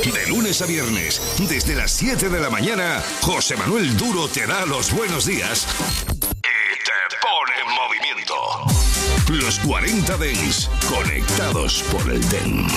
De lunes a viernes, desde las 7 de la mañana, José Manuel Duro te da los buenos días y te pone en movimiento. Los 40 Dents, conectados por el Dents.